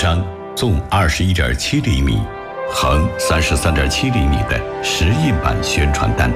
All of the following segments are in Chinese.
张纵21.7厘米、横33.7厘米的石印版宣传单。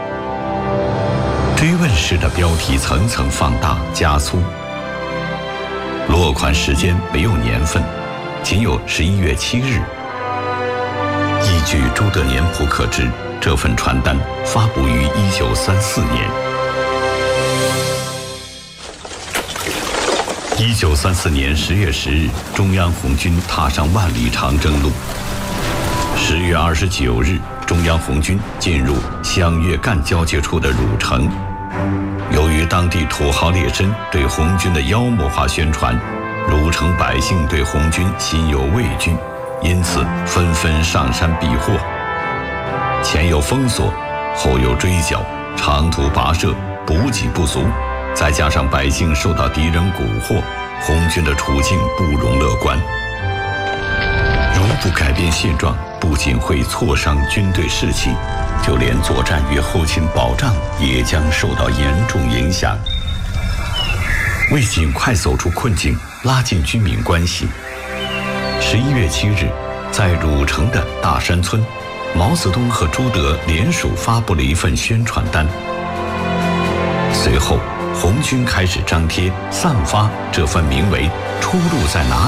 追问式的标题层层放大加粗，落款时间没有年份，仅有11月7日。依据朱德年谱可知，这份传单发布于1934年。1934年10月10日，中央红军踏上万里长征路。10月29日，中央红军进入湘粤赣交界处的汝城。由于当地土豪劣绅对红军的妖魔化宣传，汝城百姓对红军心有畏惧，因此纷纷上山避祸。前有封锁，后有追剿，长途跋涉，补给不足，再加上百姓受到敌人蛊惑，红军的处境不容乐观。如不改变现状，不仅会挫伤军队士气，就连作战与后勤保障也将受到严重影响。为尽快走出困境，拉近军民关系，11月7日，在汝城的大山村，毛泽东和朱德联署发布了一份宣传单。随后，红军开始张贴、散发这份名为“出路在哪里”